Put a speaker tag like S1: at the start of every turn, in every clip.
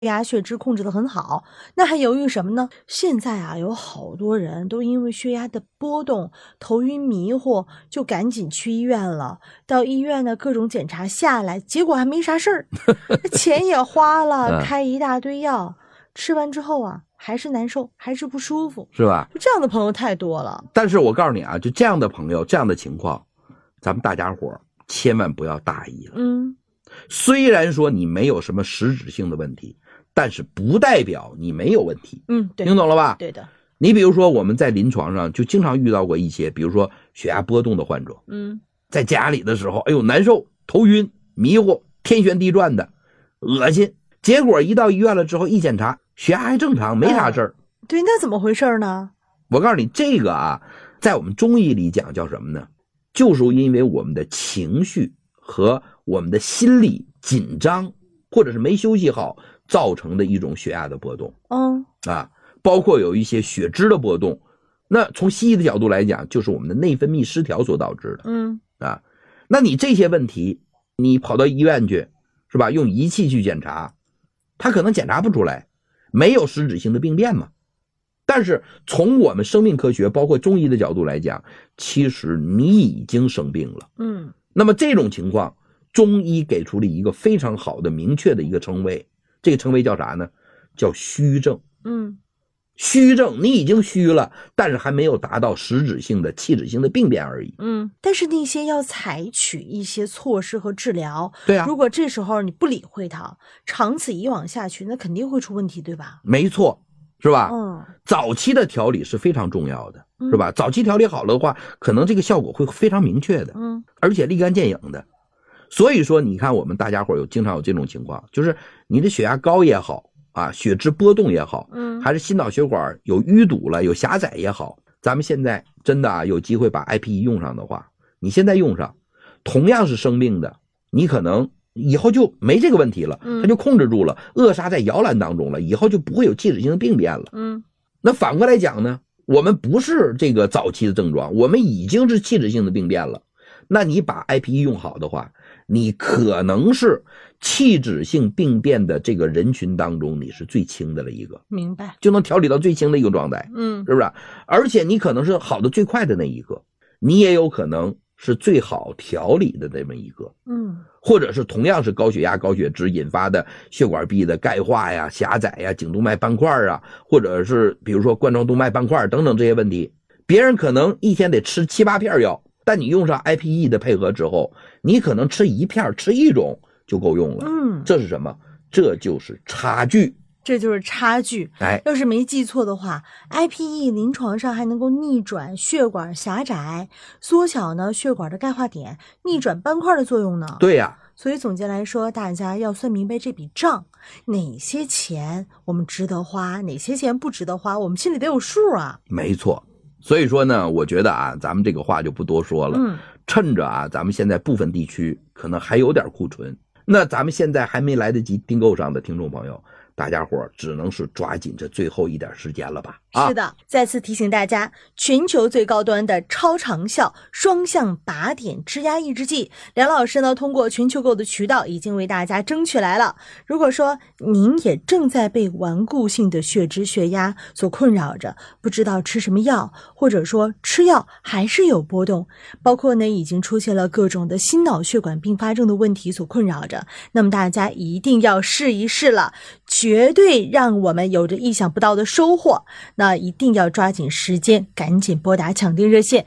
S1: 压血脂控制得很好，那还犹豫什么呢？现在啊，有好多人都因为血压的波动、头晕迷糊，就赶紧去医院了。到医院呢，各种检查下来，结果还没啥事儿，钱也花了，开一大堆药，吃完之后啊，还是难受，还是不舒服，
S2: 是吧？
S1: 就这样的朋友太多了。
S2: 但是我告诉你啊，就这样的朋友，这样的情况，咱们大家伙千万不要大意了。虽然说你没有什么实质性的问题，但是不代表你没有问题。
S1: 对，
S2: 听懂了吧？
S1: 对的。
S2: 你比如说我们在临床上就经常遇到过一些，比如说血压波动的患者，在家里的时候，哎呦难受，头晕迷糊，天旋地转的，恶心。结果一到医院了之后一检查，血压还正常，没啥事儿。
S1: 对，那怎么回事呢？
S2: 我告诉你，这个啊，在我们中医里讲叫什么呢？就是因为我们的情绪和我们的心理紧张，或者是没休息好造成的一种血压的波动。包括有一些血脂的波动。那从西医的角度来讲，就是我们的内分泌失调所导致的。那你这些问题，你跑到医院去，是吧？用仪器去检查，他可能检查不出来，没有实质性的病变嘛。但是从我们生命科学包括中医的角度来讲，其实你已经生病了。那么这种情况，中医给出了一个非常好的明确的一个称谓，这个称谓叫啥呢？叫虚症。虚症，你已经虚了，但是还没有达到实质性的器质性的病变而已。
S1: 但是那些要采取一些措施和治疗，
S2: 对啊，
S1: 如果这时候你不理会它，长此以往下去，那肯定会出问题，对吧？
S2: 没错，是吧？早期的调理是非常重要的，是吧？早期调理好了的话，可能这个效果会非常明确的，而且立竿见影的。所以说你看我们大家伙经常有这种情况，就是你的血压高也好啊，血脂波动也好，还是心脑血管有淤堵了有狭窄也好，咱们现在真的啊有机会把 IPE 用上的话，你现在用上，同样是生病的，你可能以后就没这个问题了，它就控制住了，扼杀在摇篮当中了，以后就不会有器质性的病变了。那反过来讲呢，我们不是这个早期的症状，我们已经是器质性的病变了，那你把 IPE 用好的话，你可能是器质性病变的这个人群当中你是最轻的了一个，
S1: 明白，
S2: 就能调理到最轻的一个状态。是不是？而且你可能是好的最快的那一个，你也有可能是最好调理的那么一个。或者是同样是高血压高血脂引发的血管壁的钙化呀狭窄呀颈动脉斑块啊，或者是比如说冠状动脉斑块等等这些问题，别人可能一天得吃7、8片药，但你用上 IPE 的配合之后，你可能吃1片吃1种就够用了。这是什么？这就是差距。
S1: 这就是差距。要是没记错的话 ，IPE 临床上还能够逆转血管狭窄，缩小呢血管的钙化点，逆转斑块的作用呢。
S2: 对呀。
S1: 所以总结来说，大家要算明白这笔账，哪些钱我们值得花，哪些钱不值得花，我们心里得有数啊。
S2: 没错。所以说呢，我觉得啊，咱们这个话就不多说了。趁着啊，咱们现在部分地区可能还有点库存，那咱们现在还没来得及订购上的听众朋友，大家伙只能是抓紧这最后一点时间了吧。
S1: 是的，再次提醒大家，全球最高端的超长效双向靶点支压抑制剂，梁老师呢通过全球购的渠道已经为大家争取来了。如果说您也正在被顽固性的血脂血压所困扰着，不知道吃什么药，或者说吃药还是有波动，包括呢已经出现了各种的心脑血管并发症的问题所困扰着，那么大家一定要试一试了，绝对让我们有着意想不到的收获。那一定要抓紧时间，赶紧拨打抢订热线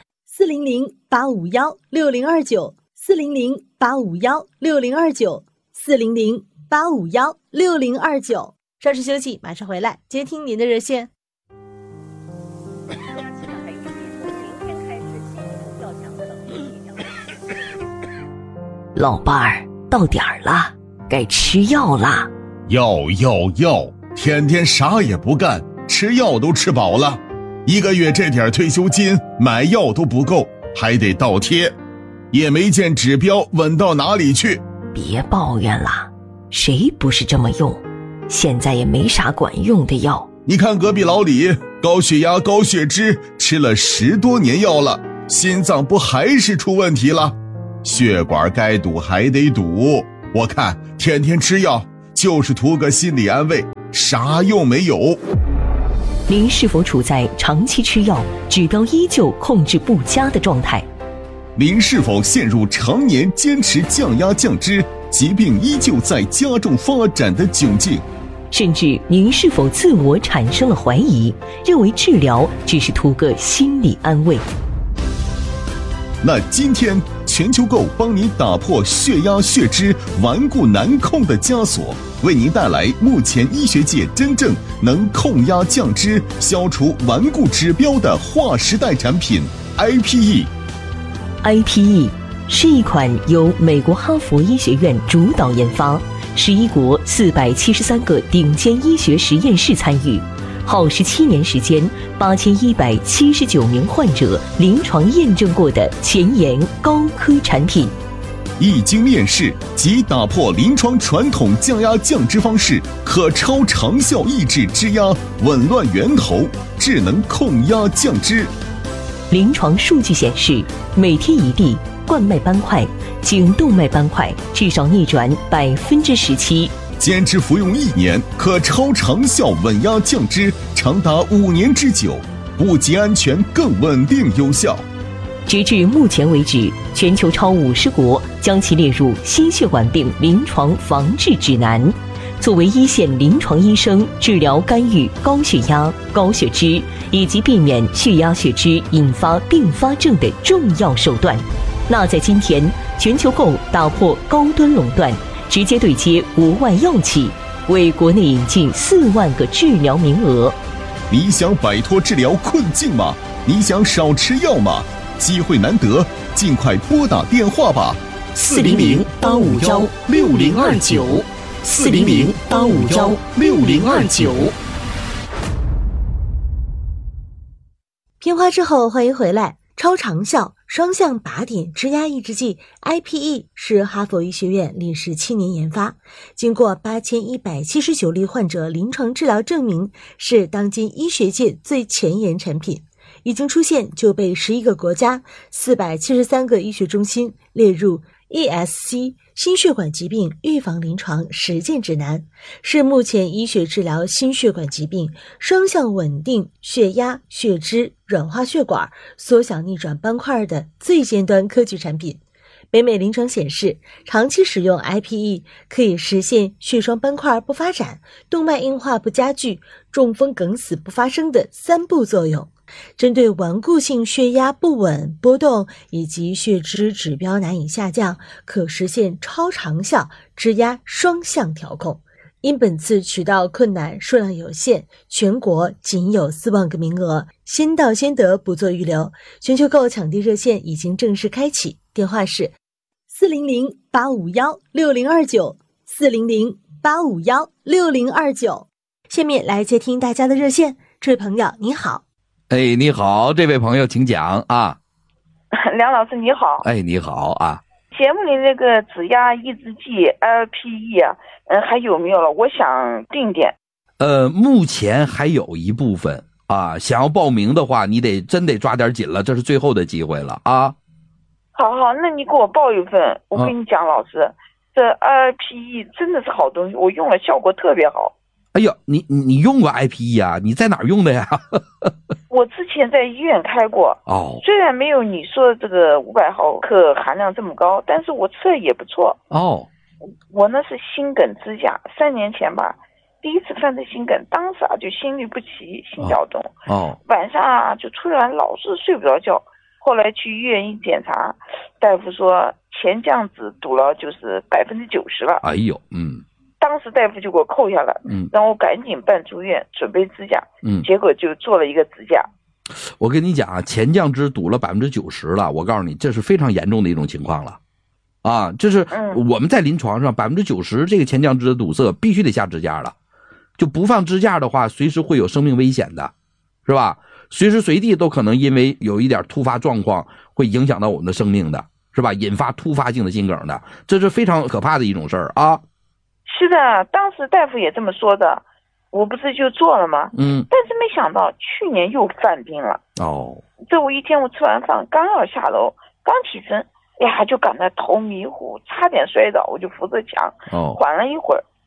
S1: 400-851-6029，400-851-6029，400-851-6029。稍事休息，马上回来接听您的热线。
S3: 老伴儿，到点儿了，该吃药了。
S4: 药，天天啥也不干，吃药都吃饱了，1个月这点退休金买药都不够，还得倒贴，也没见指标稳到哪里去。
S3: 别抱怨了，谁不是这么用？现在也没啥管用的药。
S4: 你看隔壁老李，高血压高血脂，吃了10多年药了，心脏不还是出问题了？血管该堵还得堵，我看天天吃药， 就是图个心理安慰，啥用没有。
S3: 您是否处在长期吃药，指标依旧控制不佳的状态？
S4: 您是否陷入常年坚持降压降脂，疾病依旧在加重发展的窘境？
S3: 甚至您是否自我产生了怀疑，认为治疗只是图个心理安慰？
S4: 那今天全球购帮您打破血压血脂顽固难控的枷锁，为您带来目前医学界真正能控压降脂、消除顽固指标的划时代产品 IPE。IPE
S3: 是一款由美国哈佛医学院主导研发，11国473个顶尖医学实验室参与，耗17年时间，8179名患者临床验证过的前沿高科产品。
S4: 一经面世即打破临床传统降压降脂方式，可超长效抑制脂压，紊乱源头，智能控压降脂。
S3: 临床数据显示，每天一粒冠脉斑块、颈动脉斑块至少逆转17%。
S4: 坚持服用1年，可超长效稳压降脂，长达5年之久，不仅安全，更稳定有效。
S3: 截至目前为止，全球超50国将其列入心血管病临床防治指南。作为一线临床医生，治疗干预高血压、高血脂以及避免血压血脂引发并发症的重要手段。那在今天，全球购打破高端垄断，直接对接国外药企，为国内引进4万个治疗名额。
S4: 你想摆脱治疗困境吗？你想少吃药吗？机会难得，尽快拨打电话吧
S3: ，400-851-6029，400-851-6029。
S1: 片花之后，欢迎回来。超长效双向靶点支压抑制剂 IPE 是哈佛医学院历时7年研发，经过8179例患者临床治疗证明，是当今医学界最前沿产品，已经出现就被11个国家473个医学中心列入 ESC 心血管疾病预防临床实践指南，是目前医学治疗心血管疾病双向稳定血压、血脂、软化血管、缩小逆转斑块的最尖端科技产品。北美临床显示，长期使用 IPE 可以实现血栓斑块不发展、动脉硬化不加剧、中风梗死不发生的3步作用。针对顽固性血压不稳波动以及血脂指标难以下降，可实现超长效支压双向调控。因本次渠道困难，数量有限，全国仅有4万个名额，先到先得，不做预留。全球购抢地热线已经正式开启，电话是400-851-6029 400-851-6029。下面来接听大家的热线，这位朋友你好。
S2: 哎，你好，这位朋友请讲啊。
S5: 梁老师你好。
S2: 哎，你好啊。
S5: 节目里那个指压抑制剂 LPE 啊，还有没有了？我想订点。
S2: 目前还有一部分啊，想要报名的话，你真得抓点紧了，这是最后的机会了啊。
S5: 好，那你给我报一份。我跟你讲，老师，这 LPE 真的是好东西，我用了效果特别好。
S2: 哎呦，你用过 IPE 啊？你在哪儿用的呀？
S5: 我之前在医院开过。
S2: 哦。
S5: 虽然没有你说的这个500毫克含量这么高，但是我吃的也不错。
S2: 哦。
S5: 我呢是心梗支架，3年前吧，第一次犯的心梗，当时就心律不齐，心跳动。
S2: 哦。
S5: 晚上就突然老是睡不着觉，后来去医院一检查，大夫说前降脂堵了就是90%了。
S2: 哎呦，
S5: 当时大夫就给我扣下了，让我赶紧办住院，准备支架，结果就做了一个支架。
S2: 我跟你讲啊，前降脂堵了90%了，我告诉你，这是非常严重的一种情况了，啊，这是我们在临床上90%这个前降脂的堵塞必须得下支架了，就不放支架的话，随时会有生命危险的，是吧？随时随地都可能因为有一点突发状况会影响到我们的生命的，是吧？引发突发性的心梗的，这是非常可怕的一种事儿啊。
S5: 是的，当时大夫也这么说的，我不是就做了吗？但是没想到去年又犯病了。
S2: 哦。
S5: 这我一天我吃完饭刚要下楼，刚起身，就感到头迷糊，差点摔倒，我就扶着墙，缓了一会儿，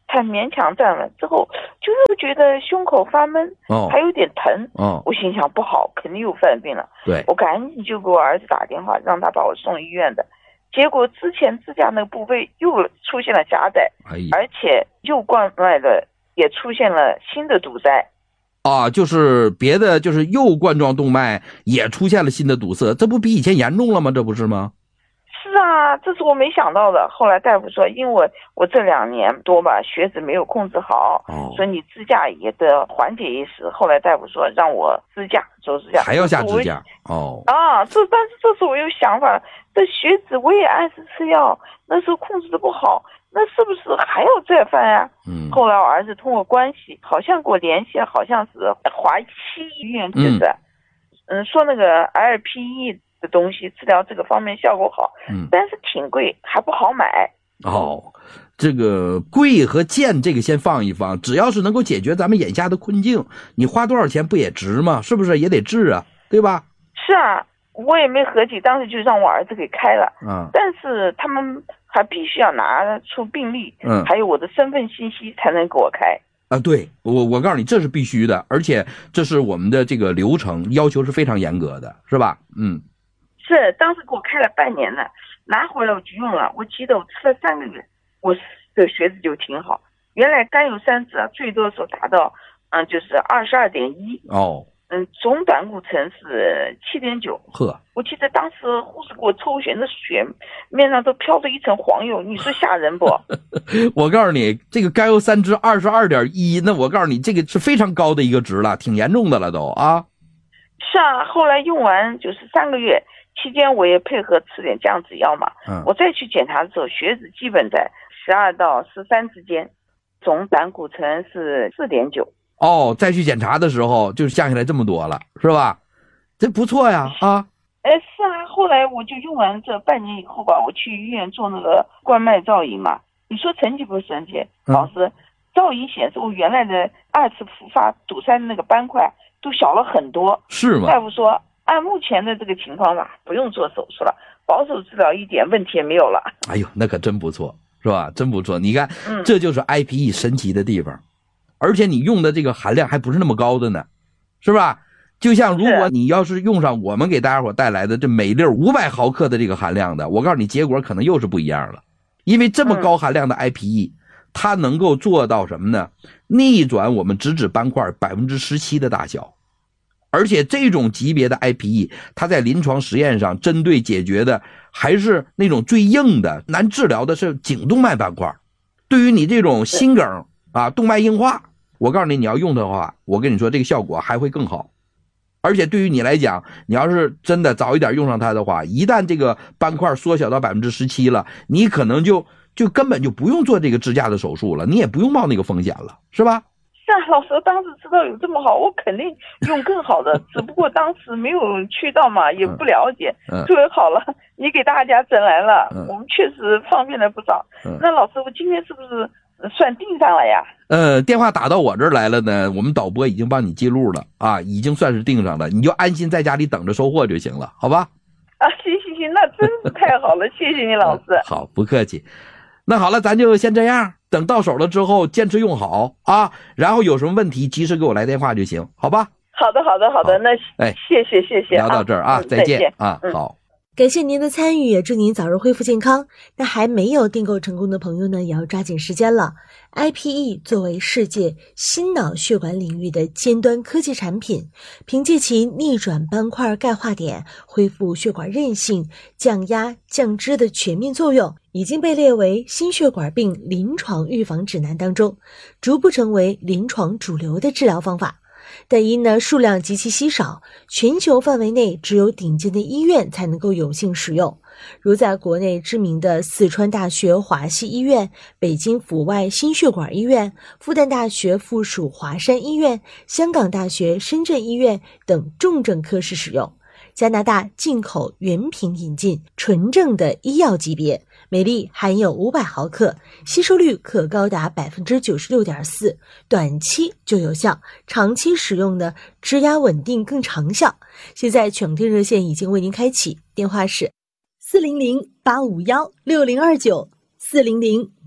S5: 才勉强站稳，之后就是觉得胸口发闷，还有点疼。我心想不好，肯定又犯病了。
S2: 对，
S5: 我赶紧就给我儿子打电话，让他把我送医院的。结果之前支架那个部位又出现了狭窄，而且右冠脉的也出现了新的堵塞。
S2: 就是别的，就是右冠状动脉也出现了新的堵塞，这不比以前严重了吗？这不是吗？
S5: 是啊，这是我没想到的。后来大夫说，因为我这2年多吧，血脂没有控制好，所以你支架也得缓解一时。后来大夫说让我支架，做支架，
S2: 还要下支架。
S5: 但是这时候我有想法，这血脂我也按时吃药，那时候控制的不好，那是不是还要再犯啊？后来我儿子通过关系，好像给我联系，好像是华西医院，就是说那个 LPE 的东西治疗这个方面效果好，但是挺贵，还不好买。
S2: 这个贵和贱这个先放一放，只要是能够解决咱们眼下的困境，你花多少钱不也值吗？是不是也得治啊，对吧？
S5: 是啊，我也没合计，当时就让我儿子给开了。但是他们还必须要拿出病历，还有我的身份信息才能给我开。
S2: 对，我告诉你，这是必须的，而且这是我们的这个流程要求是非常严格的，是吧？
S5: 是，当时给我开了半年了，拿回来我就用了，我记得我吃了3个月，我的血脂就挺好。原来甘油三酯最多的时候达到就是22.1。总胆固醇是7.9。我记得当时护士给我抽血，那血面上都飘着一层黄油，你说吓人不？
S2: 我告诉你，这个甘油三酯22.1，那我告诉你，这个是非常高的一个值了，挺严重的了都啊。
S5: 是啊，后来用完就是3个月期间，我也配合吃点降脂药嘛。我再去检查的时候，血脂基本在12到13之间，总胆固醇是4.9。
S2: 再去检查的时候就降下来这么多了，是吧？这不错呀是啊。
S5: 后来我就用完这半年以后吧，我去医院做那个冠脉造影嘛。你说神奇不神奇？老师，造影显示我原来的2次复发堵塞的那个斑块都小了很多。
S2: 是吗？
S5: 大夫说按目前的这个情况吧，不用做手术了，保守治疗一点问题也没有了。
S2: 那可真不错，是吧？真不错。你看，这就是 IPE 神奇的地方，而且你用的这个含量还不是那么高的呢，是吧？就像如果你要是用上我们给大家伙带来的这每粒500毫克的这个含量的，我告诉你结果可能又是不一样了。因为这么高含量的 IPE，它能够做到什么呢？逆转我们直指斑块 17% 的大小。而且这种级别的 IPE， 它在临床实验上针对解决的还是那种最硬的难治疗的是颈动脉斑块。对于你这种心梗动脉硬化，我告诉你，你要用的话，我跟你说这个效果还会更好。而且对于你来讲，你要是真的早一点用上它的话，一旦这个斑块缩小到 17% 了，你可能就根本就不用做这个支架的手术了，你也不用冒那个风险了，是吧？
S5: 是啊，老师当时知道有这么好，我肯定用更好的，只不过当时没有渠道嘛，也不了解。对，好了，你给大家整来了，我们确实方便了不少。那老师，我今天是不是算订上了呀？
S2: 电话打到我这儿来了呢，我们导播已经帮你记录了啊，已经算是订上了，你就安心在家里等着收货就行了，好吧？
S5: 行，那真是太好了，谢谢你老师。
S2: 好，不客气。那好了，咱就先这样，等到手了之后坚持用好啊，然后有什么问题及时给我来电话就行，好吧？
S5: 好的，那谢谢。
S2: 聊到这儿啊，再见啊，好。
S1: 感谢您的参与，也祝您早日恢复健康。那还没有订购成功的朋友呢，也要抓紧时间了。IPE 作为世界心脑血管领域的尖端科技产品，凭借其逆转斑块钙化点、恢复血管韧性、降压降脂的全面作用，已经被列为心血管病临床预防指南当中，逐步成为临床主流的治疗方法。但因数量极其稀少，全球范围内只有顶尖的医院才能够有幸使用，如在国内知名的四川大学华西医院、北京阜外心血管医院、复旦大学附属华山医院、香港大学深圳医院等重症科室使用。加拿大进口原瓶引进，纯正的医药级别，每粒含有500毫克，吸收率可高达 96.4%， 短期就有效，长期使用呢，支压稳定更长效。现在抢订热线已经为您开启，电话是400-851-6029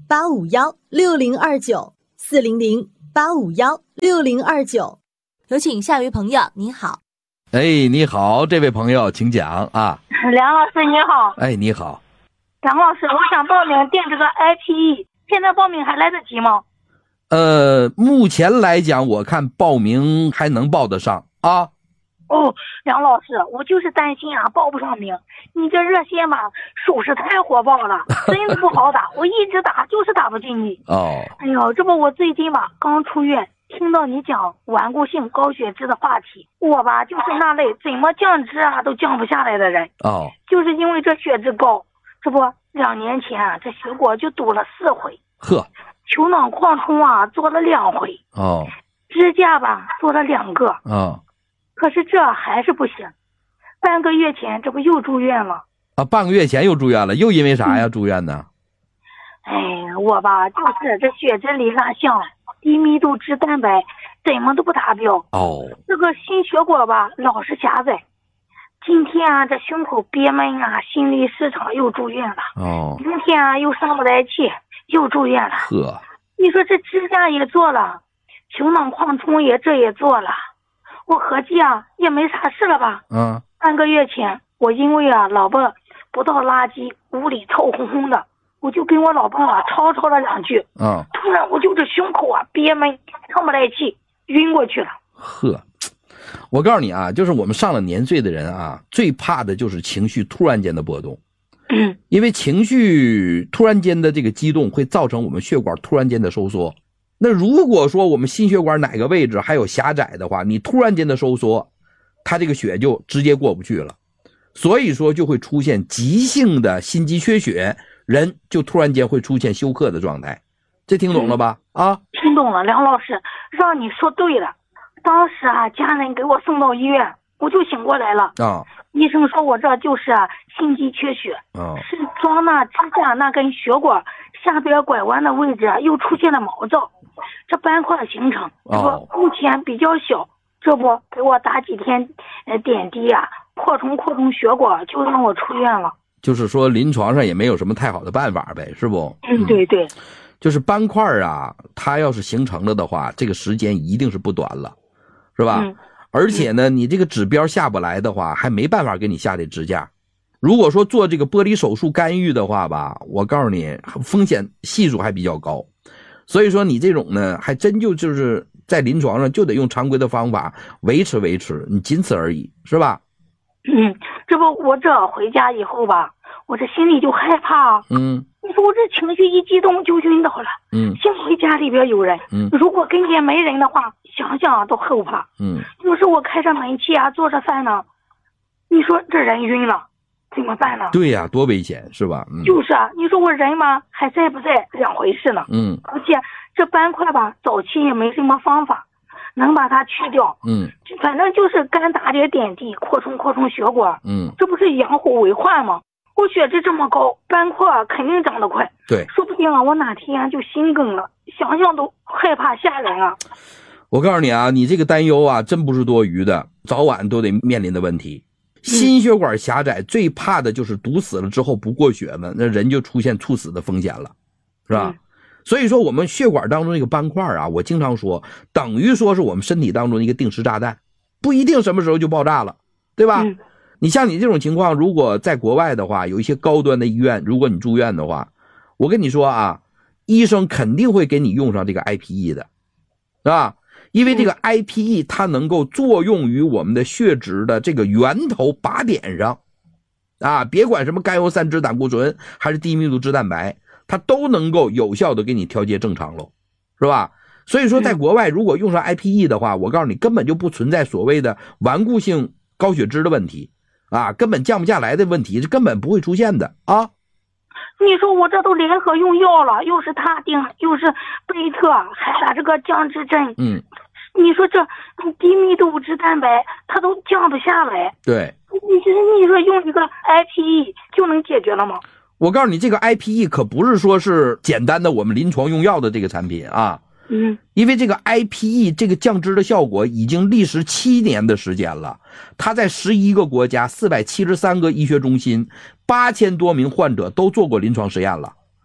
S1: ，400-851-6029，400-851-6029。有请下一位朋友，您好。
S2: 哎，你好，这位朋友，请讲啊。
S6: 梁老师你好。
S2: 哎，你好。
S6: 梁老师，我想报名订这个 IPE， 现在报名还来得及吗？
S2: 目前来讲，我看报名还能报得上啊。
S6: 哦，梁老师，我就是担心啊，报不上名。你这热线吧，属实太火爆了，真的不好打，我一直打就是打不进去。
S2: 哦。
S6: 哎呦，这不我最近吧刚出院，听到你讲顽固性高血脂的话题，我吧就是那类怎么降脂啊都降不下来的人。
S2: 哦。
S6: 就是因为这血脂高，这不2年前啊，这血管就堵了4回。
S2: 呵。
S6: 球囊扩充啊做了2回。
S2: 哦。
S6: 支架吧做了2个。
S2: 哦。
S6: 可是这还是不行，半个月前这不又住院了
S2: 啊？半个月前又住院了，又因为啥呀？住院呢？
S6: 哎，我吧就是这血脂里拉项、低密度脂蛋白怎么都不达标。
S2: 哦。
S6: 这个心血管吧老是狭窄。今天啊这胸口憋闷啊，心律失常又住院了。
S2: 哦。
S6: 明天啊又上不来气，又住院了。
S2: 呵。
S6: 你说这支架也做了，球囊扩充也做了。我合计啊也没啥事了吧。半个月前我因为啊老婆不倒垃圾，屋里臭烘烘的，我就跟我老婆啊吵了2句。突然我就这胸口啊憋闷，上不来气，晕过去了。
S2: 呵，我告诉你啊，就是我们上了年岁的人啊，最怕的就是情绪突然间的波动。因为情绪突然间的这个激动会造成我们血管突然间的收缩。那如果说我们心血管哪个位置还有狭窄的话，你突然间的收缩，它这个血就直接过不去了，所以说就会出现急性的心肌缺血，人就突然间会出现休克的状态。这听懂了吧？
S6: 听懂了，梁老师，让你说对了。当时啊家人给我送到医院，我就醒过来了。医生说我这就是心肌缺血。是装那支架那根血管下边拐弯的位置又出现了毛躁，这斑块形成，目前比较小，这不给我打几天点滴啊，扩充血管，就让我出院了。
S2: 就是说临床上也没有什么太好的办法呗，是不？
S6: 对对。
S2: 就是斑块啊，它要是形成了的话，这个时间一定是不短了，是吧？而且呢，你这个指标下不来的话，还没办法给你下这支架。如果说做这个玻璃手术干预的话吧，我告诉你风险系数还比较高，所以说你这种呢还真就是在临床上就得用常规的方法维持，你仅此而已，是吧？
S6: 这不我这回家以后吧，我这心里就害怕。你说我这情绪一激动就晕倒了。幸亏家里边有人。如果跟前没人的话，想想都后怕。有时我开着煤气啊做着饭呢，你说这人晕了怎么办呢？
S2: 对呀，多危险，是吧？
S6: 就是啊，你说我人嘛还在不在两回事呢。而且这斑块吧早期也没什么方法能把它去掉。反正就是干打点点滴，扩充血管。这不是养虎为患吗？我血脂这么高，斑块肯定长得快。
S2: 对，
S6: 说不定啊我哪天就心梗了，想想都害怕吓人啊。
S2: 我告诉你啊，你这个担忧啊真不是多余的，早晚都得面临的问题。心血管狭窄最怕的就是堵死了之后不过血了，那人就出现猝死的风险了，是吧？所以说我们血管当中那个斑块啊，我经常说等于说是我们身体当中的一个定时炸弹，不一定什么时候就爆炸了，对吧？你像你这种情况，如果在国外的话，有一些高端的医院，如果你住院的话，我跟你说啊，医生肯定会给你用上这个 IPE 的，是吧？因为这个 IPE 它能够作用于我们的血脂的这个源头靶点上啊，别管什么甘油三酯胆固醇还是低密度脂蛋白，它都能够有效的给你调节正常喽，是吧？所以说在国外如果用上 IPE 的话，我告诉你根本就不存在所谓的顽固性高血脂的问题啊，根本降不下来的问题，这根本不会出现的啊。
S6: 你说我这都联合用药了，又是他定，又是贝特，还打这个降脂针。你说这低密度脂蛋白它都降不下来。
S2: 对。
S6: 你说用一个 IPE 就能解决了吗？
S2: 我告诉你，这个 IPE 可不是说是简单的我们临床用药的这个产品啊。因为这个 IPE 这个降脂的效果已经历时7年的时间了，它在11个国家473个医学中心8000多名患者都做过临床实验了，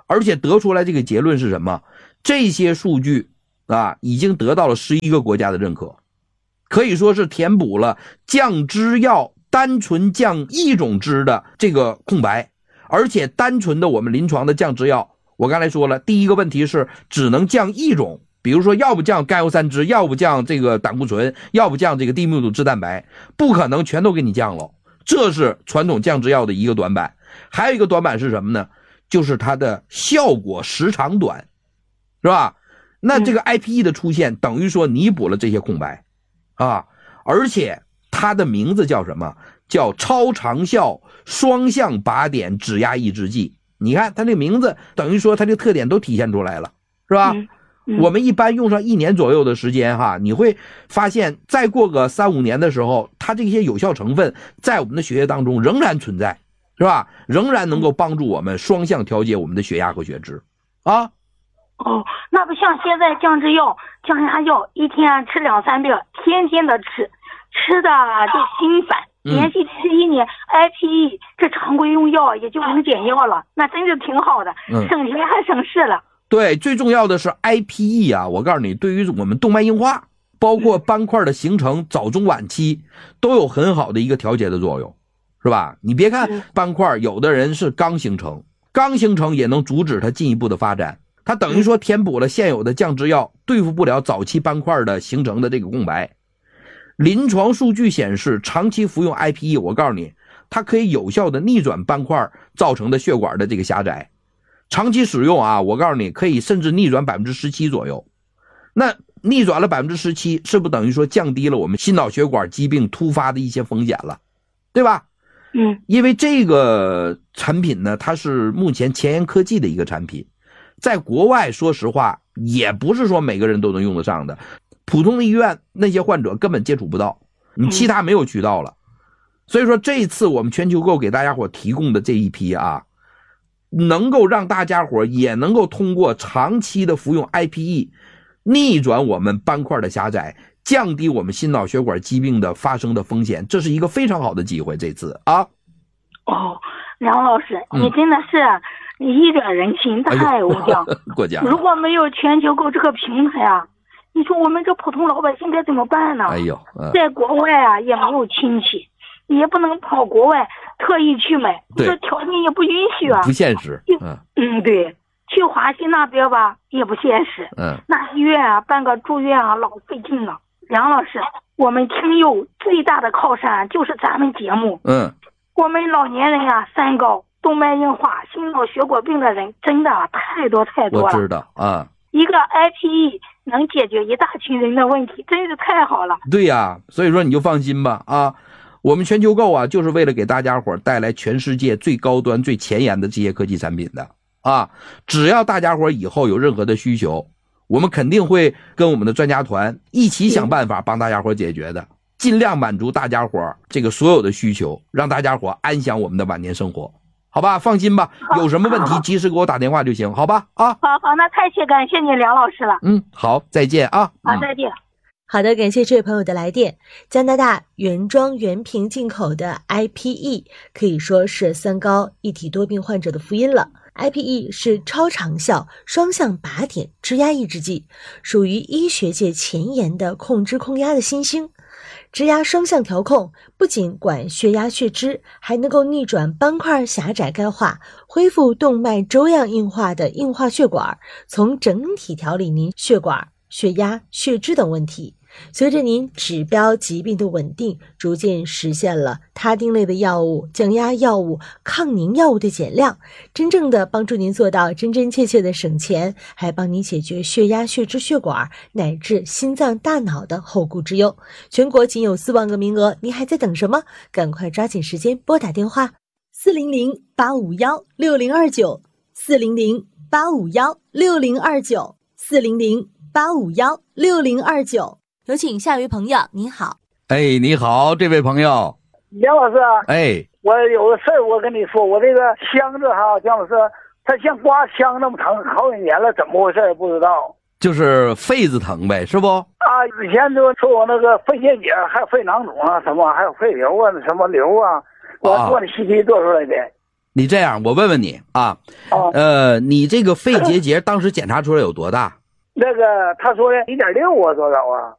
S2: 而且得出来这个结论是什么？这些数据啊，已经得到了11个国家的认可，可以说是填补了降脂药单纯降一种脂的这个空白。而且单纯的我们临床的降脂药，我刚才说了，第一个问题是只能降一种，比如说要不降甘油三酯，要不降这个胆固醇，要不降这个低密度脂蛋白，不可能全都给你降了，这是传统降脂药的一个短板。还有一个短板是什么呢？就是它的效果时长短，是吧？那这个 IPE 的出现等于说弥补了这些空白啊，而且它的名字叫什么？叫超长效双向靶点指压抑制剂。你看它这个名字等于说它这个特点都体现出来了，是吧？我们一般用上1年左右的时间哈，你会发现再过个3-5年的时候，它这些有效成分在我们的血液当中仍然存在，是吧？仍然能够帮助我们双向调节我们的血压和血脂啊。
S6: 哦，那不像现在降脂药、降压药，一天吃2-3遍，天天的吃的就心烦，连续吃1年，IPE 这常规用药也就能减药了，那真是挺好的，省钱还省事了。
S2: 对，最重要的是 IPE 啊，我告诉你，对于我们动脉硬化，包括斑块的形成早中晚期，都有很好的一个调节的作用，是吧？你别看斑块有的人是刚形成也能阻止它进一步的发展，它等于说填补了现有的降脂药对付不了早期斑块的形成的这个空白。临床数据显示，长期服用 IPE， 我告诉你，它可以有效的逆转斑块造成的血管的这个狭窄。长期使用啊，我告诉你，可以甚至逆转 17% 左右。那逆转了 17%， 是不是等于说降低了我们心脑血管疾病突发的一些风险了，对吧？因为这个产品呢，它是目前前沿科技的一个产品，在国外说实话也不是说每个人都能用得上的，普通的医院那些患者根本接触不到，你其他没有渠道了。所以说这一次我们全球购给大家伙提供的这一批啊，能够让大家伙也能够通过长期的服用 IPE 逆转我们斑块的狭窄，降低我们心脑血管疾病的发生的风险，这是一个非常好的机会。这次啊，
S6: 梁老师，你真的是一转人心，太无疆。
S2: 过奖。
S6: 如果没有全球购这个平台啊，你说我们这普通老百姓该怎么办呢？在国外啊也没有亲戚，也不能跑国外特意去买，这条件也不允许啊，
S2: 不现实。
S6: 对，去华西那边吧也不现实。那医院啊办个住院啊老费劲了。梁老师，我们听友最大的靠山就是咱们节目。我们老年人啊三高、动脉硬化、心脑血管病的人真的太多了。
S2: 我知道啊。
S6: 一个 IPE 能解决一大群人的问题，真是太好了。
S2: 对呀，所以说你就放心吧啊。我们全球购啊，就是为了给大家伙带来全世界最高端、最前沿的这些科技产品的啊！只要大家伙以后有任何的需求，我们肯定会跟我们的专家团一起想办法帮大家伙解决的，尽量满足大家伙这个所有的需求，让大家伙安享我们的晚年生活，好吧？放心吧，有什么问题及时给我打电话就行，好吧？啊，
S6: 好，那太感谢你梁老师了。
S2: 好，再见啊！
S6: 好，再见。
S1: 好的，感谢这位朋友的来电。加拿大原装原瓶进口的 IPE 可以说是三高一体多病患者的福音了。IPE 是超长效双向靶点脂压抑制剂，属于医学界前沿的控脂控压的新星。脂压双向调控，不仅管血压血脂，还能够逆转斑块狭窄钙化，恢复动脉粥样硬化的硬化血管，从整体调理您血管、血压、血脂等问题。随着您指标疾病的稳定，逐渐实现了他汀类的药物、降压药物、抗凝药物的减量，真正的帮助您做到真真切切的省钱，还帮您解决血压、血脂、血管乃至心脏、大脑的后顾之忧。全国仅有4万个名额，您还在等什么？赶快抓紧时间拨打电话400-851-6029 400-851-6029 400-851-6029。有请下一位朋友，您好。
S2: 你好，这位朋友。
S7: 梁老师。我有个事儿，我跟你说，我这个箱子哈，姜老师，它像刮枪那么疼，好几年了，怎么回事不知道。
S2: 就是肺子疼呗，是不？
S7: 以前就说我那个肺结节，还有肺囊肿啊，什么还有肺瘤啊，什么瘤啊，我做的CT做出来的。
S2: 你这样，我问问你啊，你这个肺结节当时检查出来有多大？
S7: 那个他说的1.6啊，多少啊？